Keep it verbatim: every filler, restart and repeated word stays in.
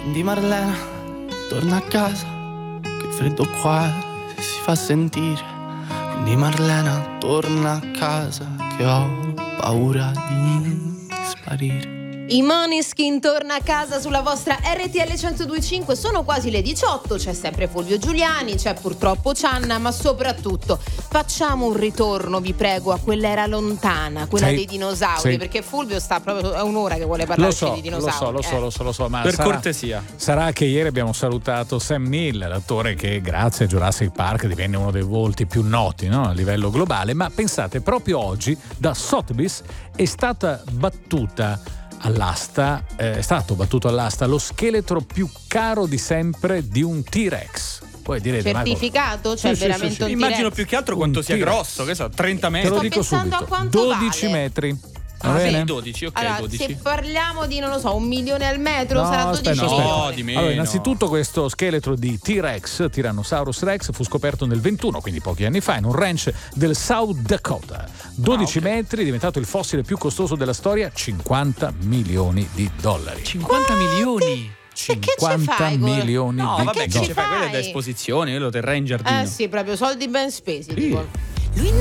Quindi Marlena, torna a casa, che il freddo qua si fa sentire. Quindi Marlena, torna a casa, che ho paura di sparire. I Måneskin torna a casa sulla vostra R T L centodue e cinque. Sono quasi le diciotto, c'è sempre Fulvio Giuliani, c'è purtroppo Cianna, ma soprattutto facciamo un ritorno, vi prego, a quell'era lontana, quella sì, dei dinosauri, sì. perché Fulvio sta proprio, è un'ora che vuole parlarci lo so, di dinosauri. Lo so, lo so, eh. lo so, lo so, ma per sarà, cortesia. Sarà che ieri abbiamo salutato Sam Neill, l'attore che grazie a Jurassic Park divenne uno dei volti più noti, no? A livello globale, ma pensate, proprio oggi da Sotheby's è stata battuta all'asta, eh, è stato battuto all'asta lo scheletro più caro di sempre di un T-Rex. Poi direte, certificato? Cioè sì, sì, veramente sì, sì. un Immagino T-Rex? più che altro quanto Un sia T-Rex. grosso, che so, trenta Te metri. lo Sto dico pensando subito, a quanto dodici vale. metri. Va Ah, bene? sì, dodici, ok, Allora, dodici. se parliamo di, non lo so, un milione al metro, No, sarà aspetta, dodici no, aspetta. milioni. di meno. Allora, innanzitutto questo scheletro di T-Rex, Tyrannosaurus Rex, fu scoperto nel ventuno, quindi pochi anni fa, in un ranch del South Dakota. dodici Ah, ok. metri, è diventato il fossile più costoso della storia, cinquanta milioni di dollari. cinquanta milioni. E che ci cinquanta fai con- milioni No, di vabbè, che dollari. ci fai? Quella è da fai? esposizione, io lo terrei in giardino. Eh sì, proprio soldi ben spesi. Sì. Tipo. Lui non